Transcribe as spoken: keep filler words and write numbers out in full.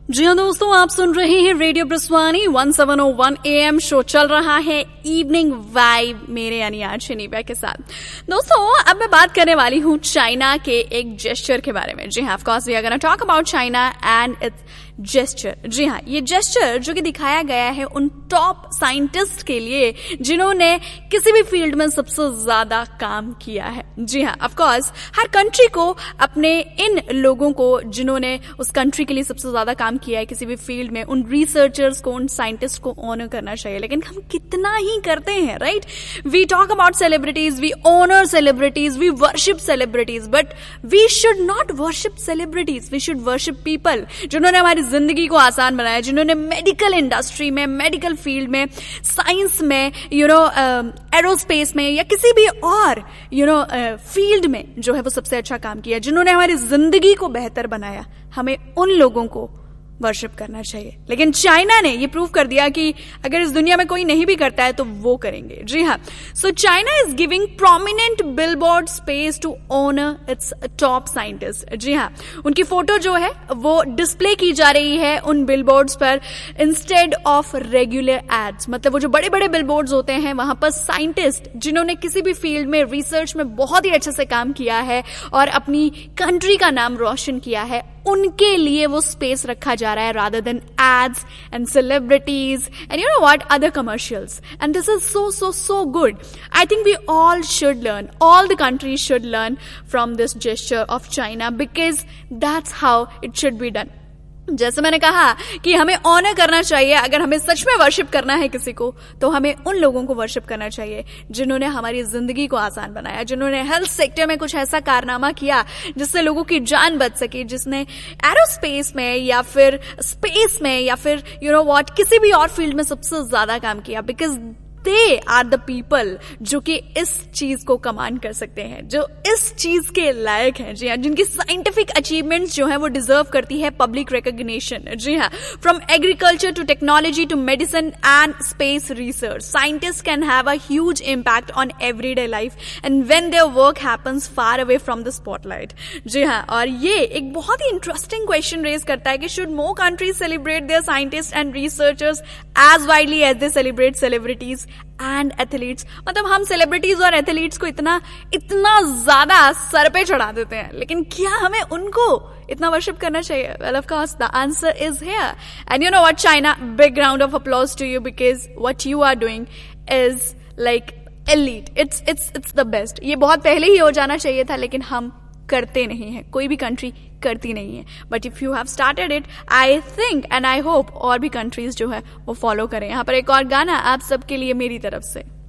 जी हाँ दोस्तों, आप सुन रहे हैं radio ब्रस्वानी one seven O one A M. Show चल रहा है इवनिंग वाइब मेरे यानी आज शनिवार के साथ। दोस्तों अब मैं बात करने वाली हूँ चाइना के एक जेस्चर के बारे में। जी हाँ, of course we are gonna talk about China and it's gesture. जी हाँ, ये जेस्चर जो कि दिखाया गया है उन टॉप साइंटिस्ट के लिए जिन्होंने किसी भी फील्ड में सबसे ज्यादा काम किया है। जी हाँ, ऑफ कोर्स हर कंट्री को अपने इन लोगों को जिन्होंने उस कंट्री के लिए सबसे ज्यादा काम किया है किसी भी फील्ड में, उन रिसर्चर्स को, उन साइंटिस्ट को ऑनर करना चाहिए। लेकिन हम कितना ही करते हैं, right? We talk about celebrities, we honour celebrities, we worship celebrities, but we should not worship celebrities, we should worship people जिन्होंने हमारी जिंदगी को आसान बनाया, जिन्होंने मेडिकल इंडस्ट्री में, मेडिकल फील्ड में, साइंस में, यू नो एरोस्पेस में या किसी भी और यू नो फील्ड में जो है वो सबसे अच्छा काम किया, जिन्होंने हमारी जिंदगी को बेहतर बनाया। हमें उन लोगों को वर्शिप करना चाहिए। लेकिन चाइना ने ये प्रूव कर दिया कि अगर इस दुनिया में कोई नहीं भी करता है तो वो करेंगे। जी हाँ, so China is giving prominent billboard space to honour its top scientist. जी हाँ, उनकी फोटो जो है वो डिस्प्ले की जा रही है उन बिलबोर्ड्स पर इंस्टेड ऑफ रेगुलर एड्स। मतलब वो जो बड़े बड़े बिलबोर्ड्स होते हैं वहां पर साइंटिस्ट जिन्होंने किसी भी फील्ड में, रिसर्च में बहुत ही अच्छे से काम किया है और अपनी कंट्री का नाम रोशन किया है, उनके लिए वो स्पेस रखा जा रहा है rather than ads and celebrities and you know what, other commercials. And this is so so so good. I think we all should learn, all the countries should learn from this gesture of China because that's how it should be done. जैसे मैंने कहा कि हमें honour करना चाहिए। अगर हमें सच में वर्शिप करना है किसी को तो हमें उन लोगों को वर्शिप करना चाहिए जिन्होंने हमारी जिंदगी को आसान बनाया, जिन्होंने हेल्थ सेक्टर में कुछ ऐसा कारनामा किया जिससे लोगों की जान बच सके, जिसने एरोस्पेस में या फिर स्पेस में या फिर यू नो व्हाट किसी भी और फील्ड में सबसे ज्यादा काम किया। Because they are the people जो कि इस चीज को कमांड कर सकते हैं, जो इस चीज के लायक हैं। जी हाँ, जिनकी साइंटिफिक अचीवमेंट्स जो है वो डिजर्व करती है पब्लिक रिकॉग्निशन। जी हाँ, from agriculture to technology to medicine and space research, scientist can have a huge impact on everyday life and when their work happens far away from the spotlight. जी हाँ, और ये एक बहुत ही interesting question raise करता है कि should more countries celebrate their scientist and researchers as widely as they celebrate celebrities and athletes. मतलब हम सेलिब्रिटीज और एथलीट्स को इतना इतना ज्यादा सर पे चढ़ा देते हैं, लेकिन क्या हमें उनको इतना वर्शिप करना चाहिए? Well of course the answer is here and you know what China, big round of applause to you because what you are doing is like elite. It's it's it's the best. ये बहुत पहले ही हो जाना चाहिए था लेकिन हम करते नहीं है, कोई भी कंट्री करती नहीं है। But if you have started it, I think and I hope और भी कंट्रीज जो है वो फॉलो करें। यहाँ पर एक और गाना आप सबके लिए मेरी तरफ से।